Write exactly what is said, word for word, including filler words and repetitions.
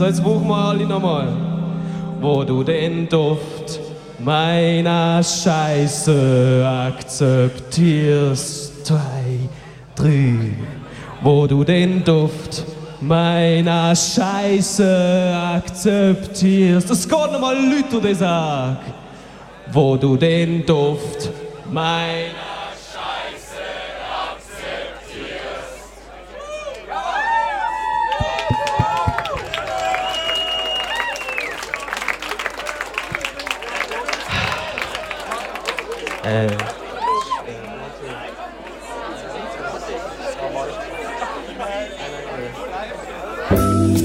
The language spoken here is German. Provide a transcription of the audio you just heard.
So, jetzt brauchen wir alle nochmal. Wo du den Duft meiner Scheiße akzeptierst. Zwei, drei. Wo du den Duft meiner Scheiße akzeptierst. Es geht nochmal Leute, die sagen. Wo du den Duft meiner Scheiße akzeptierst. Äh.